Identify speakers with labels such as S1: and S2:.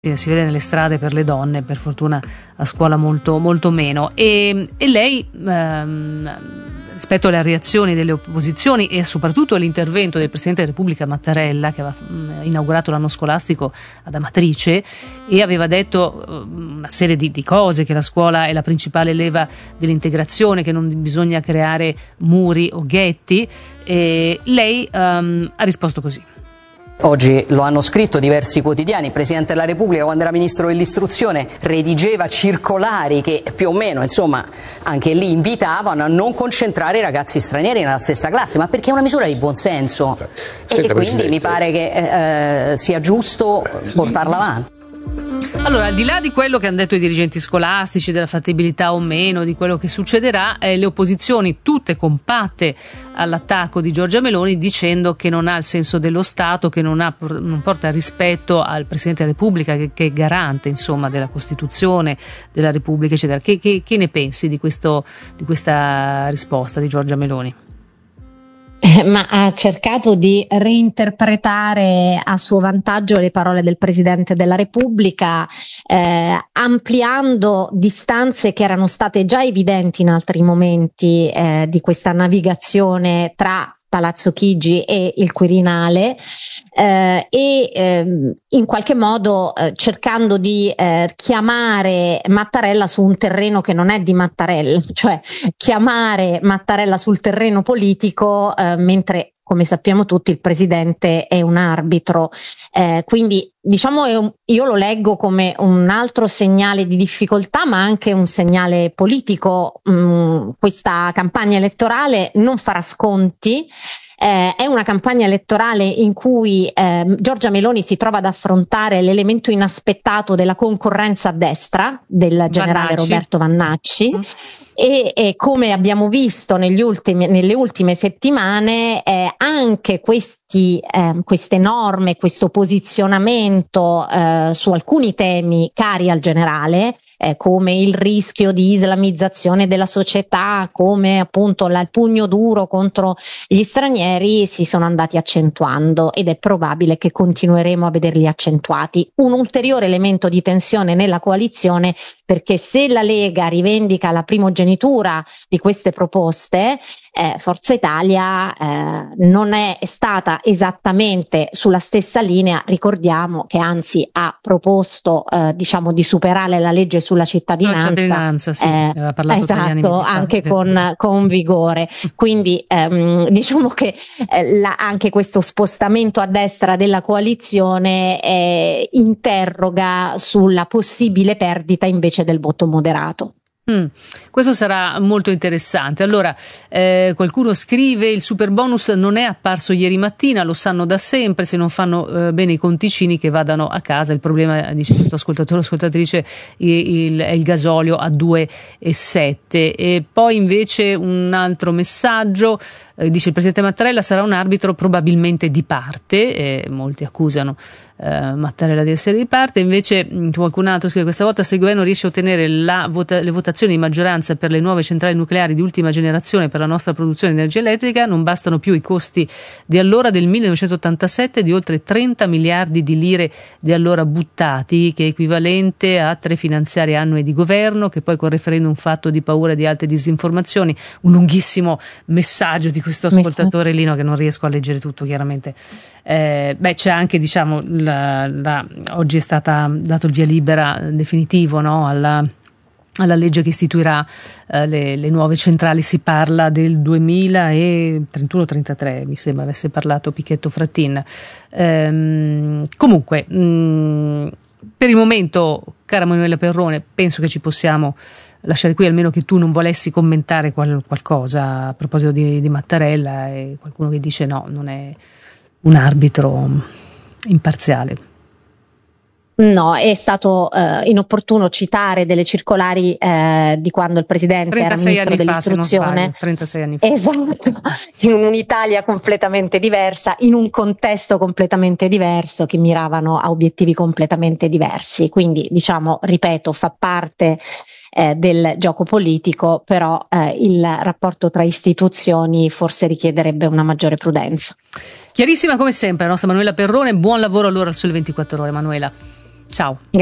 S1: si vede nelle strade per le donne, per fortuna a scuola molto, molto meno. E lei, rispetto alle reazioni delle opposizioni e soprattutto all'intervento del Presidente della Repubblica Mattarella, che aveva inaugurato l'anno scolastico ad Amatrice e aveva detto una serie di cose, che la scuola è la principale leva dell'integrazione, che non bisogna creare muri o ghetti, e lei ha risposto così.
S2: Oggi lo hanno scritto diversi quotidiani. Il Presidente della Repubblica, quando era Ministro dell'Istruzione, redigeva circolari che più o meno, insomma, anche lì invitavano a non concentrare i ragazzi stranieri nella stessa classe, ma perché è una misura di buonsenso. E quindi mi pare che sia giusto portarla avanti.
S1: Allora, al di là di quello che hanno detto i dirigenti scolastici, della fattibilità o meno, di quello che succederà, le opposizioni tutte compatte all'attacco di Giorgia Meloni, dicendo che non ha il senso dello Stato, che non porta rispetto al Presidente della Repubblica, che è garante, insomma, della Costituzione della Repubblica, eccetera. Che ne pensi di questa risposta di Giorgia Meloni?
S3: Ma ha cercato di reinterpretare a suo vantaggio le parole del Presidente della Repubblica, ampliando distanze che erano state già evidenti in altri momenti di questa navigazione tra Palazzo Chigi e il Quirinale, in qualche modo cercando di chiamare Mattarella su un terreno che non è di Mattarella, cioè chiamare Mattarella sul terreno politico, mentre, come sappiamo tutti, il Presidente è un arbitro. Quindi diciamo io lo leggo come un altro segnale di difficoltà, ma anche un segnale politico. Questa campagna elettorale non farà sconti. È una campagna elettorale in cui Giorgia Meloni si trova ad affrontare l'elemento inaspettato della concorrenza a destra del generale Roberto Vannacci. E come abbiamo visto nelle ultime settimane, anche queste norme, questo posizionamento su alcuni temi cari al generale, come il rischio di islamizzazione della società, come appunto il pugno duro contro gli stranieri, si sono andati accentuando, ed è probabile che continueremo a vederli accentuati. Un ulteriore elemento di tensione nella coalizione, perché se la Lega rivendica la primogenitura di queste proposte, Forza Italia non è stata esattamente sulla stessa linea. Ricordiamo che anzi ha proposto di superare la legge sulla cittadinanza,
S1: sì, aveva parlato
S3: esatto, anche con vigore. Quindi diciamo che anche questo spostamento a destra della coalizione interroga sulla possibile perdita invece del voto moderato.
S1: Questo sarà molto interessante. Allora, qualcuno scrive: il superbonus non è apparso ieri mattina, lo sanno da sempre, se non fanno bene i conticini che vadano a casa. Il problema, dice questo ascoltatore o ascoltatrice, è il gasolio a 2,7. E poi invece un altro messaggio, dice: il Presidente Mattarella sarà un arbitro probabilmente di parte, molti accusano Mattarella di essere di parte. Invece qualcun altro scrive: questa volta se il governo riesce a ottenere le votazioni di maggioranza per le nuove centrali nucleari di ultima generazione per la nostra produzione di energia elettrica, non bastano più i costi di allora, del 1987, di oltre 30 miliardi di lire di allora buttati, che è equivalente a 3 finanziarie annue di governo, che poi col referendum fatto di paura di altre disinformazioni. Un lunghissimo messaggio di questo ascoltatore Lino, che non riesco a leggere tutto, chiaramente. C'è anche, diciamo, oggi è stata dato il via libera definitivo, no, alla legge che istituirà le nuove centrali. Si parla del 2031-33, mi sembra avesse parlato Pichetto Frattin. Comunque, per il momento, cara Manuela Perrone, penso che ci possiamo lasciare qui, almeno che tu non volessi commentare qualcosa a proposito di Mattarella, e qualcuno che dice no, non è un arbitro imparziale.
S3: No, è stato inopportuno citare delle circolari di quando il Presidente era Ministro dell'Istruzione.
S1: 36 anni fa.
S3: Esatto, in un'Italia completamente diversa, in un contesto completamente diverso, che miravano a obiettivi completamente diversi. Quindi, diciamo, ripeto, fa parte del gioco politico, però il rapporto tra istituzioni forse richiederebbe una maggiore prudenza.
S1: Chiarissima come sempre la nostra Manuela Perrone. Buon lavoro allora al Sole 24 Ore, Manuela. Ciao.